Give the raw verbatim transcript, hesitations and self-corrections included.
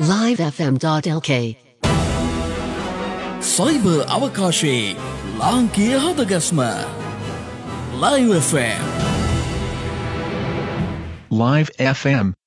live f m dot l k cyber අවකාශයේ ලාංකීය හදගස්ම Live F M Live F M